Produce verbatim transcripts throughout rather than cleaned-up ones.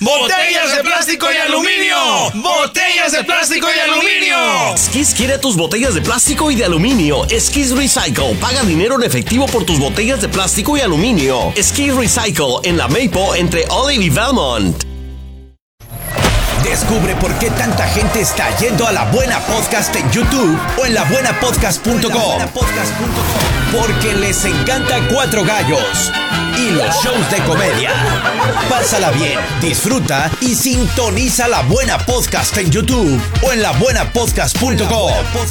¡Botellas de plástico y aluminio! ¡Botellas de plástico y aluminio! Skis quiere tus botellas de plástico y de aluminio. Skis Recycle. Paga dinero en efectivo por tus botellas de plástico y aluminio. Skis Recycle en la Maple entre Olive y Valmont. Descubre por qué tanta gente está yendo a La Buena Podcast en YouTube o en la buena podcast punto com. Porque les encanta Cuatro Gallos y los shows de comedia. Pásala bien, disfruta y sintoniza La Buena Podcast en YouTube o en la buena podcast punto com.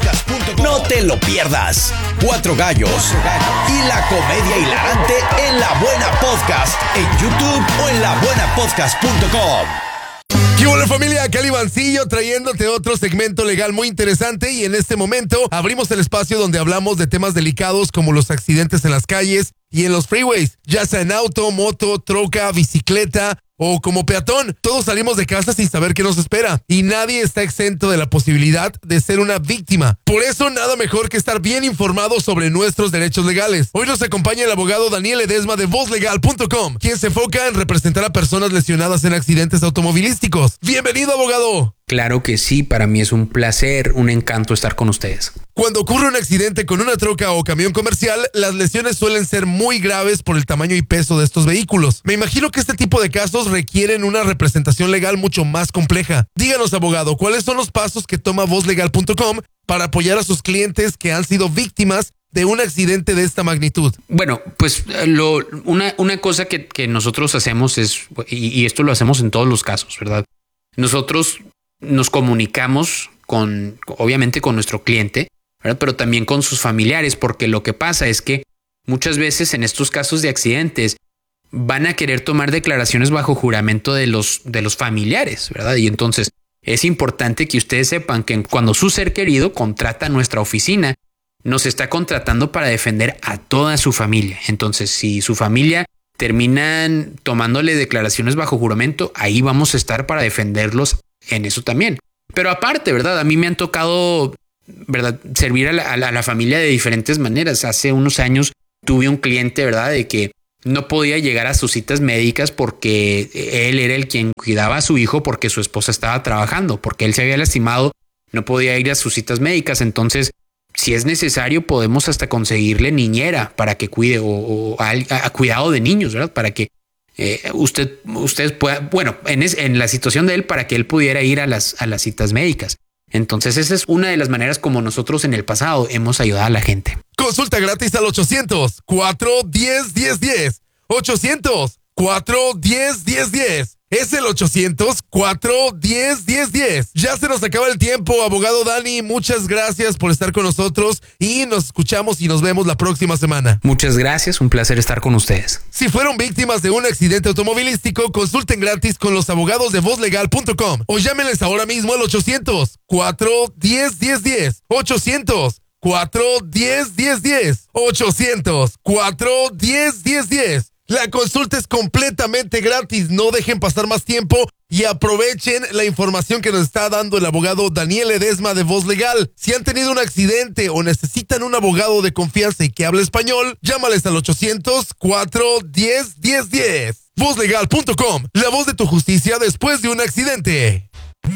No te lo pierdas. Cuatro Gallos y la comedia hilarante en La Buena Podcast en YouTube o en la buena podcast punto com. ¿Qué hola familia? Cali Bancillo trayéndote otro segmento legal muy interesante, y en este momento abrimos el espacio donde hablamos de temas delicados como los accidentes en las calles y en los freeways, ya sea en auto, moto, troca, bicicleta o como peatón. Todos salimos de casa sin saber qué nos espera y nadie está exento de la posibilidad de ser una víctima. Por eso nada mejor que estar bien informado sobre nuestros derechos legales. Hoy nos acompaña el abogado Daniel Ledesma de voz legal punto com, quien se enfoca en representar a personas lesionadas en accidentes automovilísticos. Bienvenido, abogado. Claro que sí, para mí es un placer, un encanto estar con ustedes. Cuando ocurre un accidente con una troca o camión comercial, las lesiones suelen ser muy graves por el tamaño y peso de estos vehículos. Me imagino que este tipo de casos requieren una representación legal mucho más compleja. Díganos, abogado, ¿cuáles son los pasos que toma voz legal punto com para apoyar a sus clientes que han sido víctimas de un accidente de esta magnitud? Bueno, pues lo, una, una cosa que, que nosotros hacemos es, y, y esto lo hacemos en todos los casos, ¿verdad? Nosotros nos comunicamos con, obviamente con nuestro cliente, ¿verdad? Pero también con sus familiares, porque lo que pasa es que muchas veces en estos casos de accidentes van a querer tomar declaraciones bajo juramento de los, de los familiares, ¿verdad? Y entonces es importante que ustedes sepan que cuando su ser querido contrata nuestra oficina, nos está contratando para defender a toda su familia. Entonces, si su familia terminan tomándole declaraciones bajo juramento, ahí vamos a estar para defenderlos en eso también. Pero aparte, ¿verdad? A mí me han tocado, ¿verdad?, servir a la, a la, a la familia de diferentes maneras. Hace unos años tuve un cliente, ¿verdad?, de que no podía llegar a sus citas médicas porque él era el quien cuidaba a su hijo porque su esposa estaba trabajando, porque él se había lastimado, no podía ir a sus citas médicas. Entonces, si es necesario, podemos hasta conseguirle niñera para que cuide o, o a, a cuidado de niños, ¿verdad? Para que Eh, usted, usted pueda, bueno, en, es, en la situación de él, para que él pudiera ir a las, a las citas médicas. Entonces esa es una de las maneras como nosotros en el pasado hemos ayudado a la gente. Consulta gratis al ochocientos, cuatro diez, diez diez. ochocientos, cuatro diez, diez diez. Es el ochocientos, cuatro diez, diez diez. Ya se nos acaba el tiempo, abogado Dani. Muchas gracias por estar con nosotros y nos escuchamos y nos vemos la próxima semana. Muchas gracias, un placer estar con ustedes. Si fueron víctimas de un accidente automovilístico, consulten gratis con los abogados de voz legal punto com o llámenles ahora mismo al ochocientos, cuatro diez, diez diez. ochocientos, cuatro diez, diez diez. ochocientos, cuatro diez, diez diez. La consulta es completamente gratis, no dejen pasar más tiempo y aprovechen la información que nos está dando el abogado Daniel Ledesma de Voz Legal. Si han tenido un accidente o necesitan un abogado de confianza y que hable español, llámales al ochocientos, cuatro diez, diez diez. voz legal punto com, la voz de tu justicia después de un accidente.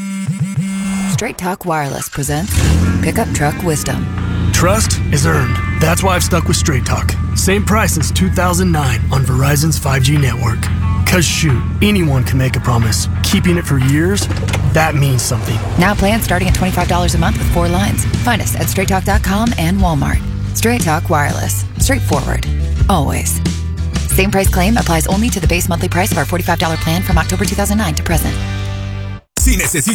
Straight Talk Wireless presents Pickup Truck Wisdom. Trust is earned. That's why I've stuck with Straight Talk. Same price since two thousand nine on Verizon's five G network. Cause shoot, anyone can make a promise. Keeping it for years, that means something. Now plans starting at twenty-five dollars a month with four lines. Find us at straight talk dot com and Walmart. Straight Talk Wireless. Straightforward. Always. Same price claim applies only to the base monthly price of our forty-five dollars plan from October two thousand nine to present. Si necesitas